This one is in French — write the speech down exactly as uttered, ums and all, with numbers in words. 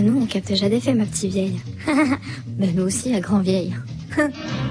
nous, on capte déjà des faits, ma petite vieille. Ben nous aussi, à grand vieille.